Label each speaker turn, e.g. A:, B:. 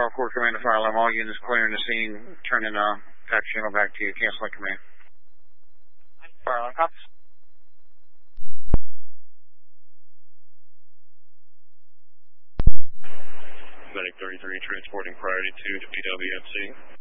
A: Tower 4 Command to Fire Alarm. All units clearing the scene. Turning back channel back to you. Canceling command.
B: Fire alarm copies.
C: Medic 33 transporting priority 2 to BWMC.